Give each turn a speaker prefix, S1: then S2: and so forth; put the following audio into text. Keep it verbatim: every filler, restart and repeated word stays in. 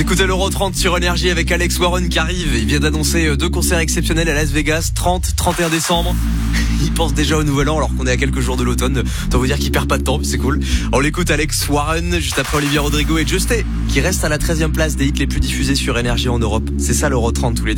S1: écoutez l'Euro trente sur Énergie avec Alex Warren qui arrive. Il vient d'annoncer deux concerts exceptionnels à Las Vegas, trente, trente et un décembre. Il pense déjà au nouvel an alors qu'on est à quelques jours de l'automne. Autant vous dire qu'il perd pas de temps, c'est cool. On l'écoute Alex Warren, juste après Olivia Rodrigo et Justé, qui reste à la treizième place des hits les plus diffusés sur Énergie en Europe. C'est ça l'Euro trente tous les